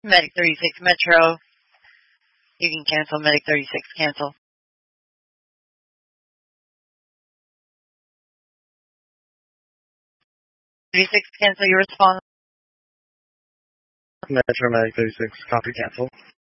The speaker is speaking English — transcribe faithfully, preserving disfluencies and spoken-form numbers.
Medic thirty-six Metro. You can cancel. Medic thirty-six, cancel. thirty-six, cancel your response. Metro Medic thirty-six, copy, cancel.